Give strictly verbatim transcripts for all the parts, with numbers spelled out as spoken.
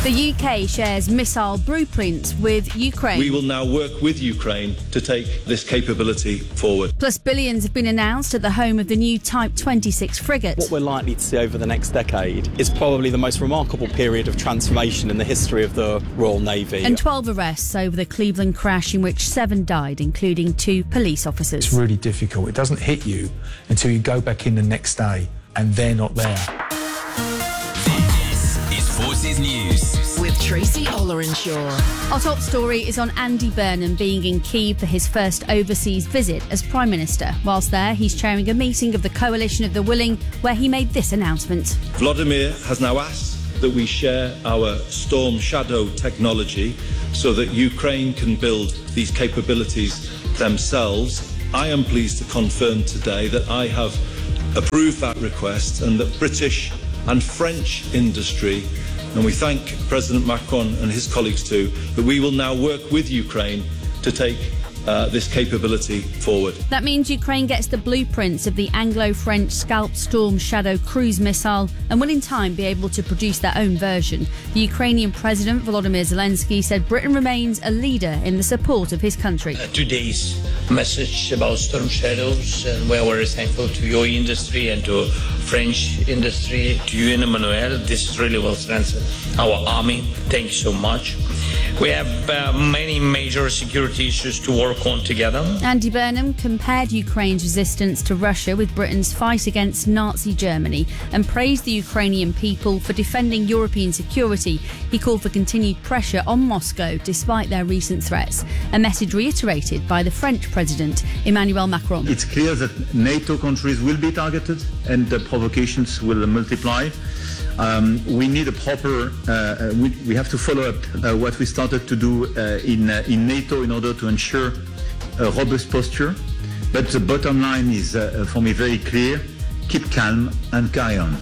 The U K shares missile blueprints with Ukraine. We will now work with Ukraine to take this capability forward. Plus, billions have been announced at the home of the new Type twenty-six frigate. What we're likely to see over the next decade is probably the most remarkable period of transformation in the history of the Royal Navy. And twelve arrests over the Cleveland crash in which seven died, including two police officers. It's really difficult. It doesn't hit you until you go back in the next day and they're not there. This is Forces News with Tracy Ollerenshaw. Our top story is on Andy Burnham being in Kyiv for his first overseas visit as Prime Minister. Whilst there, he's chairing a meeting of the Coalition of the Willing where he made this announcement. Vladimir has now asked that we share our Storm Shadow technology so that Ukraine can build these capabilities themselves. I am pleased to confirm today that I have approved that request and that British and French industry, and we thank President Macron and his colleagues too, that we will now work with Ukraine to take uh, this capability forward. That means Ukraine gets the blueprints of the Anglo-French Scalp Storm Shadow cruise missile and will in time be able to produce their own version. The Ukrainian President Volodymyr Zelensky said Britain remains a leader in the support of his country. Uh, today's message about Storm Shadows, and we're very thankful to your industry and to French industry, to you and Emmanuel. This really will strengthen our army. Thank you so much. We have uh, many major security issues to work on together. Andy Burnham compared Ukraine's resistance to Russia with Britain's fight against Nazi Germany and praised the Ukrainian people for defending European security. He called for continued pressure on Moscow despite their recent threats, a message reiterated by the French President Emmanuel Macron. It's clear that NATO countries will be targeted and the provocations will multiply. Um, we need a proper, uh, we, we have to follow up uh, what we started to do uh, in, uh, in NATO in order to ensure a robust posture. But the bottom line is, uh, for me, very clear: keep calm and carry on.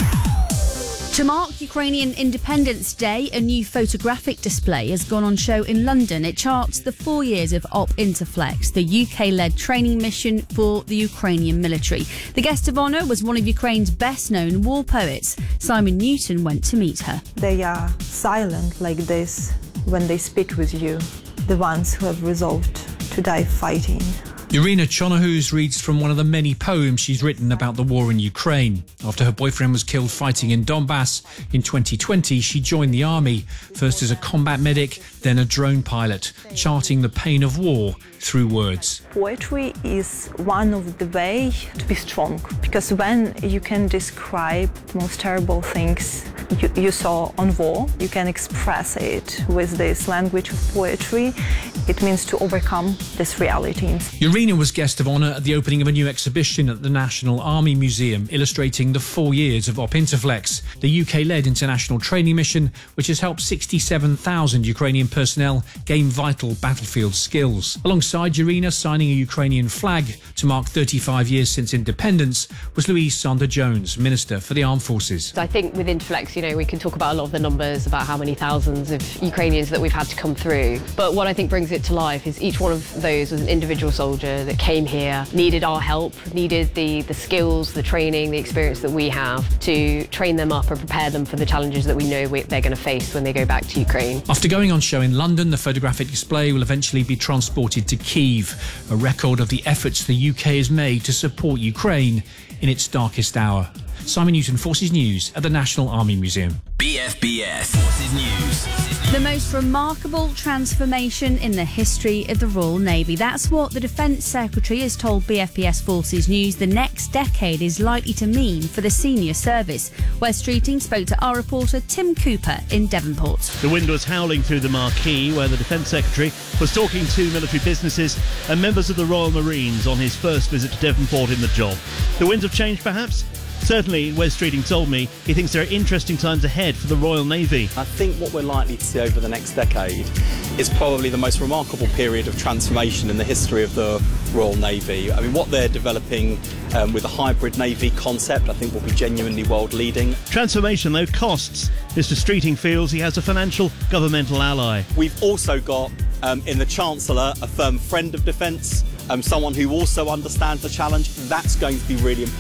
To mark Ukrainian Independence Day, a new photographic display has gone on show in London. It charts the four years of Op Interflex, the U K-led training mission for the Ukrainian military. The guest of honour was one of Ukraine's best-known war poets. Simon Newton went to meet her. They are silent like this when they speak with you, the ones who have resolved to die fighting. Irina Chonohuz reads from one of the many poems she's written about the war in Ukraine. After her boyfriend was killed fighting in Donbass in twenty twenty, she joined the army, first as a combat medic, then a drone pilot, charting the pain of war through words. Poetry is one of the ways to be strong, because when you can describe the most terrible things you, you saw on war, you can express it with this language of poetry. It means to overcome this reality. Irina was guest of honour at the opening of a new exhibition at the National Army Museum, illustrating the four years of Op Interflex, the U K-led international training mission which has helped sixty-seven thousand Ukrainian personnel gain vital battlefield skills. Alongside Irina signing a Ukrainian flag to mark thirty-five years since independence was Louise Sanders-Jones, Minister for the Armed Forces. I think with Interflex, you know, we can talk about a lot of the numbers, about how many thousands of Ukrainians that we've had to come through. But what I think brings it to life is each one of those was an individual soldier that came here, needed our help, needed the, the skills, the training, the experience that we have to train them up and prepare them for the challenges that we know we, they're going to face when they go back to Ukraine. After going on show in London, the photographic display will eventually be transported to Kyiv, a record of the efforts the U K has made to support Ukraine in its darkest hour. Simon Newton, Forces News at the National Army Museum. B F B S Forces News. The most remarkable transformation in the history of the Royal Navy. That's what the Defence Secretary has told B F B S Forces News the next decade is likely to mean for the senior service. Wes Streeting spoke to our reporter Tim Cooper in Devonport. The wind was howling through the Marquee where the Defence Secretary was talking to military businesses and members of the Royal Marines on his first visit to Devonport in the job. The winds have changed perhaps? Certainly, Wes Streeting told me he thinks there are interesting times ahead for the Royal Navy. I think what we're likely to see over the next decade is probably the most remarkable period of transformation in the history of the Royal Navy. I mean, what they're developing um, with a hybrid Navy concept, I think will be genuinely world-leading. Transformation, though, costs. Mister Streeting feels he has a financial governmental ally. We've also got, um, in the Chancellor, a firm friend of defence, um, someone who also understands the challenge. That's going to be really important.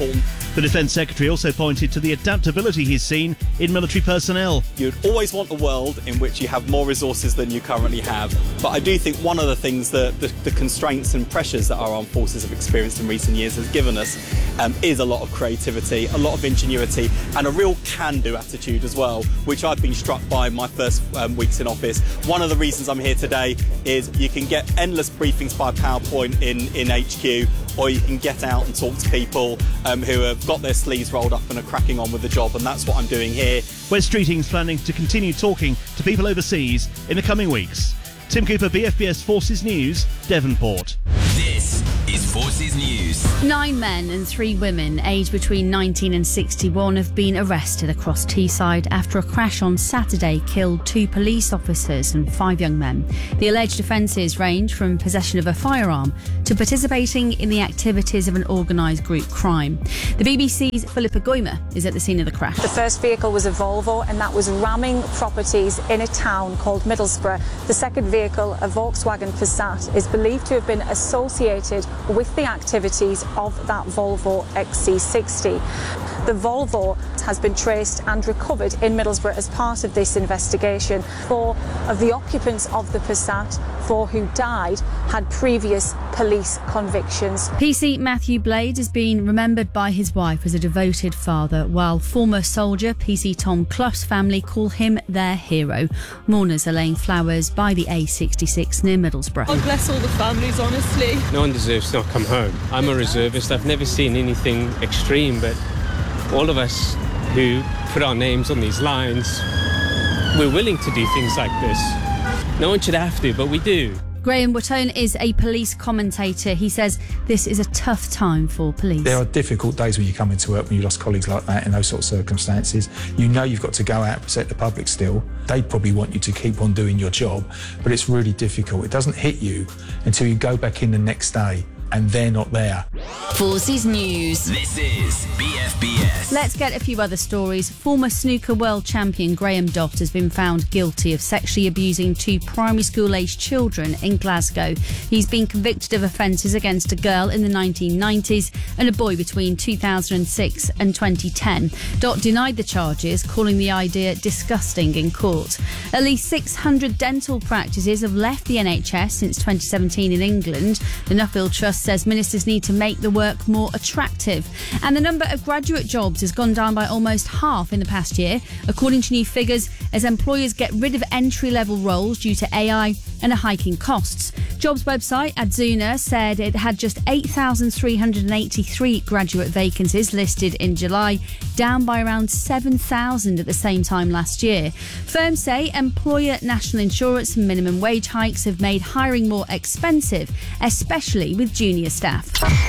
The Defence Secretary also pointed to the adaptability he's seen in military personnel. You'd always want a world in which you have more resources than you currently have. But I do think one of the things that the, the constraints and pressures that our armed forces have experienced in recent years has given us um, is a lot of creativity, a lot of ingenuity, and a real can-do attitude as well, which I've been struck by in my first um, weeks in office. One of the reasons I'm here today is you can get endless briefings by PowerPoint in, in H Q, or you can get out and talk to people um, who have got their sleeves rolled up and are cracking on with the job, and that's what I'm doing here. Wes Streeting's planning to continue talking to people overseas in the coming weeks. Tim Cooper, B F B S Forces News, Devonport. This is Forces News. Nine men and three women aged between nineteen and sixty-one have been arrested across Teesside after a crash on Saturday killed two police officers and five young men. The alleged offences range from possession of a firearm to participating in the activities of an organised group crime. The B B C's Philippa Goymer is at the scene of the crash. The first vehicle was a Volvo, and that was ramming properties in a town called Middlesbrough. The second vehicle, a Volkswagen Passat, is believed to have been associated with the activities of that Volvo X C sixty. The Volvo has been traced and recovered in Middlesbrough as part of this investigation. Four of the occupants of the Passat, four who died, had previous police convictions. P C Matthew Blades has been remembered by his wife as a devoted father, while former soldier P C Tom Clough's family call him their hero. Mourners are laying flowers by the A sixty-six near Middlesbrough. God bless all the families, honestly. No one deserves to not come home. I'm a reservist. I've never seen anything extreme, but all of us who put our names on these lines, we're willing to do things like this. No one should have to, but we do. Graham Wattone is a police commentator. He says this is a tough time for police. There are difficult days when you come into work, when you lost colleagues like that in those sort of circumstances. You know you've got to go out and protect the public still. They probably want you to keep on doing your job, but it's really difficult. It doesn't hit you until you go back in the next day and they're not there. Forces News. This is B F B S. Let's get a few other stories. Former snooker world champion Graham Dott has been found guilty of sexually abusing two primary school-aged children in Glasgow. He's been convicted of offences against a girl in the nineteen nineties and a boy between two thousand six and twenty ten. Dott denied the charges, calling the idea disgusting in court. At least six hundred dental practices have left the N H S since twenty seventeen in England. The Nuffield Trust says ministers need to make the work more attractive. And the number of graduate jobs has gone down by almost half in the past year, according to new figures, as employers get rid of entry-level roles due to A I and a hike in costs. Jobs website Adzuna said it had just eight thousand three hundred eighty-three graduate vacancies listed in July, down by around seven thousand at the same time last year. Firms say employer national insurance and minimum wage hikes have made hiring more expensive, especially with junior staff.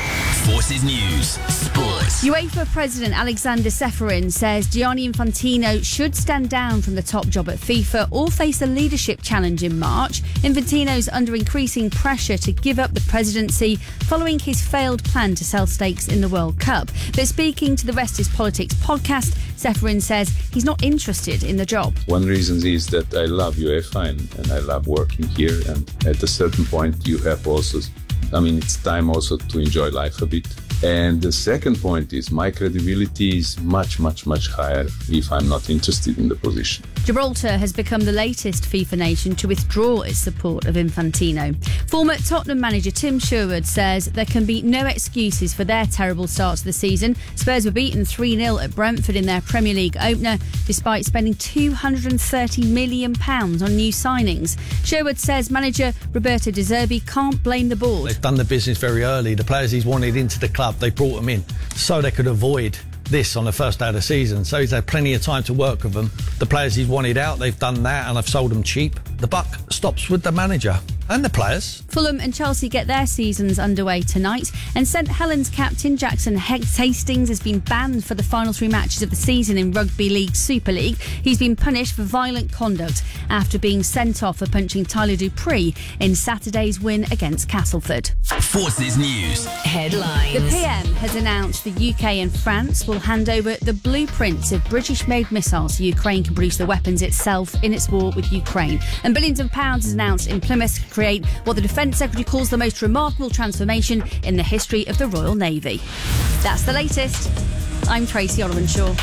Forces News. Sports. UEFA President Alexander Ceferin says Gianni Infantino should stand down from the top job at FIFA or face a leadership challenge in March. Infantino's under increasing pressure to give up the presidency following his failed plan to sell stakes in the World Cup. But speaking to the Rest is Politics podcast, Ceferin says he's not interested in the job. One reason is that I love UEFA and, and I love working here, and at a certain point you have also I mean, it's time also to enjoy life a bit. And the second point is my credibility is much, much, much higher if I'm not interested in the position. Gibraltar has become the latest FIFA nation to withdraw its support of Infantino. Former Tottenham manager Tim Sherwood says there can be no excuses for their terrible start to the season. Spurs were beaten three nil at Brentford in their Premier League opener, despite spending two hundred thirty million pounds on new signings. Sherwood says manager Roberto De Zerbi can't blame the board. They've done the business very early. The players he's wanted into the club, they brought them in so they could avoid this on the first day of the season. So he's had plenty of time to work with them. The players he's wanted out, they've done that and they've sold them cheap. The buck stops with the manager and the players. Fulham and Chelsea get their seasons underway tonight, and St Helens captain Jackson Hastings has been banned for the final three matches of the season in Rugby League Super League. He's been punished for violent conduct after being sent off for punching Tyler Dupree in Saturday's win against Castleford. Forces News. Headlines. The P M has announced the U K and France will hand over the blueprints of British-made missiles so Ukraine can produce the weapons itself in its war with Ukraine. And billions of pounds is announced in Plymouth to create what the Defence Secretary calls the most remarkable transformation in the history of the Royal Navy. That's the latest. I'm Tracy Ollerenshaw.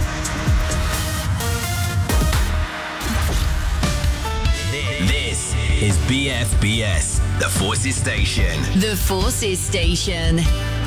This is B F B S, the Forces Station. The Forces Station.